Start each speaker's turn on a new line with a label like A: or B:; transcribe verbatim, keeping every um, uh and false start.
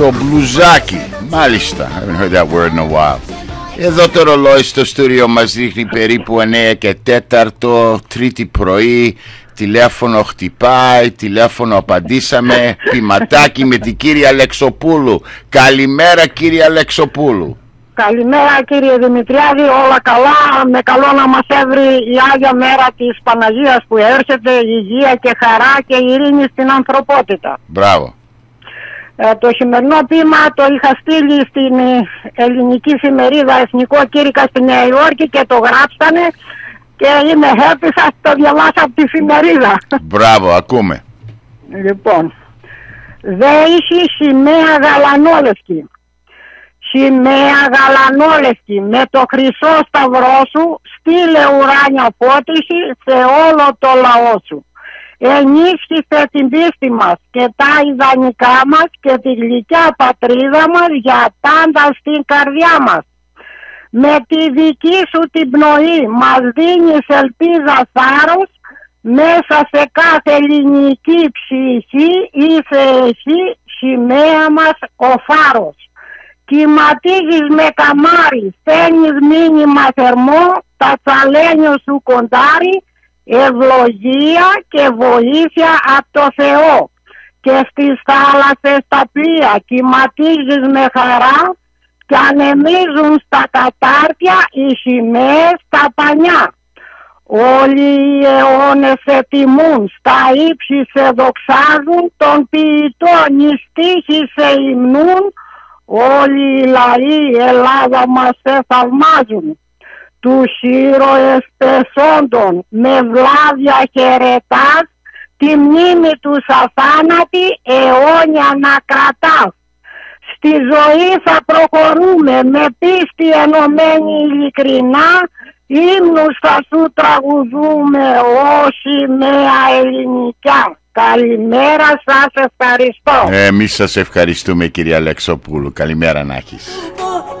A: το μπλουζάκι. Μάλιστα, I haven't heard that word in a while. Εδώ το ρολόι στο στούριο μας δείχνει περίπου εννέα και τέταρτο, τρίτη πρωί. Τηλέφωνο χτυπάει, τηλέφωνο απαντήσαμε. Ποιηματάκι με την κύρια Αλεξοπούλου. Καλημέρα κύριε Αλεξοπούλου.
B: Καλημέρα κύριε Δημητριάδη, όλα καλά. Με καλό να μας έβρει η Άγια Μέρα της Παναγίας που έρχεται, υγεία και χαρά και ειρήνη στην ανθρωπότητα.
A: Μπράβο.
B: Ε, το σημερινό ποίημα το είχα στείλει στην ελληνική εφημερίδα Εθνικό Κήρυκα στη Νέα Υόρκη και το γράψανε και είμαι happy, σας το διαβάσα από τη εφημερίδα.
A: Μπράβο, ακούμε.
B: Λοιπόν, δέηση σημαία γαλανόλευκη. Σημαία γαλανόλευκη, με το χρυσό σταυρό σου στείλε ουράνια φώτιση σε όλο το λαό σου. Ενίσχυσε την πίστη μας και τα ιδανικά μας και τη γλυκιά πατρίδα μας για πάντα στην καρδιά μας. Με τη δική σου την πνοή μας δίνεις ελπίδα θάρρος, μέσα σε κάθε ελληνική ψυχή είσαι εσύ σημαία μας ο φάρος. Κυματίζεις με καμάρι, στέλνεις μήνυμα θερμό, τα τσαλένιο σου κοντάρι, ευλογία και βοήθεια από το Θεό. Και στις θάλασσες τα πλοία κυματίζεις με χαρά και ανεμίζουν στα κατάρτια οι σημαίες στα πανιά. Όλοι οι αιώνες σε τιμούν, στα ύψη σε δοξάζουν, των ποιητών οι στίχοι σε υμνούν, όλοι οι λαοί Ελλάδα μας σε θαυμάζουν. Τους ήρωες πεσόντων με βλάβια χαιρετάς, τη μνήμη τους αθάνατη αιώνια να κρατάς. Στη ζωή θα προχωρούμε με πίστη ενωμένη ειλικρινά, ύμνους θα σου τραγουδούμε όσοι σημαία ελληνικά. Καλημέρα, σας ευχαριστώ.
A: Εμείς σας ευχαριστούμε κυρία Αλεξοπούλου. Καλημέρα να έχεις.